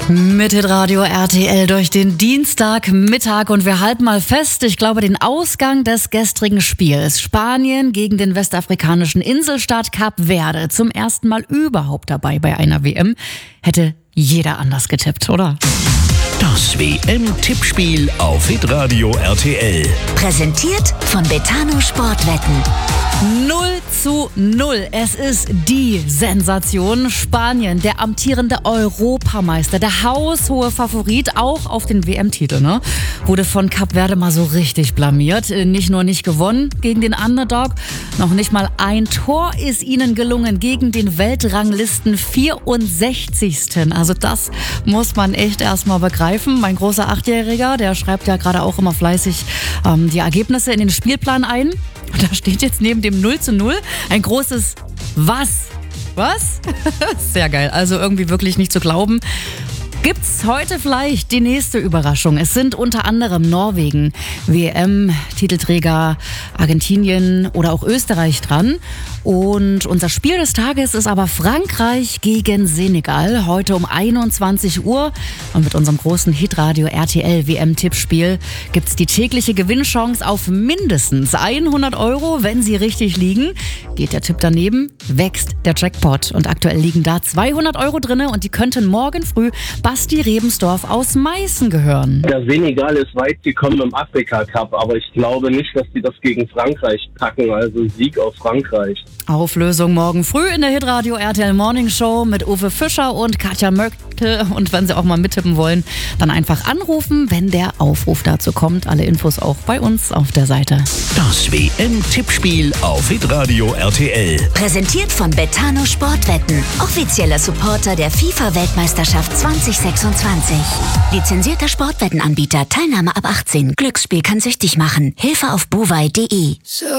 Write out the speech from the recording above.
Mit Hitradio RTL durch den Dienstagmittag und wir halten mal fest, ich glaube, den Ausgang des gestrigen Spiels. Spanien gegen den westafrikanischen Inselstaat Kap Verde. Zum ersten Mal überhaupt dabei bei einer WM. Hätte jeder anders getippt, oder? Das WM-Tippspiel auf Hitradio RTL. Präsentiert von Betano Sportwetten. 0:0. Es ist die Sensation. Spanien, der amtierende Europameister, der haushohe Favorit auch auf den WM-Titel, ne? Wurde von Kap Verde mal so richtig blamiert. Nicht nur nicht gewonnen gegen den Underdog, noch nicht mal ein Tor ist ihnen gelungen gegen den Weltranglisten 64. Also das muss man echt erstmal begreifen. Mein großer 8-Jähriger, der schreibt ja gerade auch immer fleißig die Ergebnisse in den Spielplan ein. Und da steht jetzt neben dem 0:0 ein großes Was? Was? Sehr geil. Also irgendwie wirklich nicht zu glauben. Gibt's heute vielleicht die nächste Überraschung? Es sind unter anderem Norwegen, WM-Titelträger Argentinien oder auch Österreich dran. Und unser Spiel des Tages ist aber Frankreich gegen Senegal. Heute um 21 Uhr. Und mit unserem großen Hitradio RTL WM-Tippspiel gibt's die tägliche Gewinnchance auf mindestens 100 €. Wenn Sie richtig liegen, geht der Tipp daneben, wächst der Jackpot. Und aktuell liegen da 200 € drinne und die könnten morgen früh Basti Rebensdorf aus Meißen gehören. Der Senegal ist weit gekommen im Afrika-Cup, aber ich glaube nicht, dass die das gegen Frankreich packen, also Sieg auf Frankreich. Auflösung morgen früh in der Hitradio RTL Morning Show mit Uwe Fischer und Katja Möckte. Und wenn Sie auch mal mittippen wollen, dann einfach anrufen, wenn der Aufruf dazu kommt. Alle Infos auch bei uns auf der Seite. Das WM-Tippspiel auf Hitradio RTL. Präsentiert von Betano Sportwetten. Offizieller Supporter der FIFA-Weltmeisterschaft 2026. Lizenzierter Sportwettenanbieter. Teilnahme ab 18. Glücksspiel kann süchtig machen. Hilfe auf bovai.de.